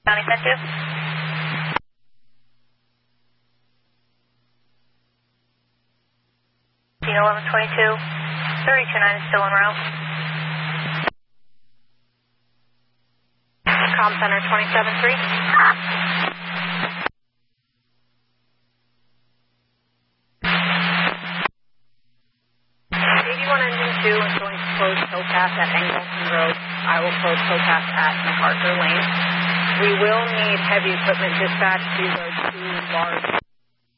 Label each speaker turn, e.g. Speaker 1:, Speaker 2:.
Speaker 1: County sent you. Teen 1122, 329 is still en route. Com Center 273. 81 engine 2 is going to close towpath at Angleton Road. I will close towpath at MacArthur Lane. We will need heavy equipment dispatched. These are two large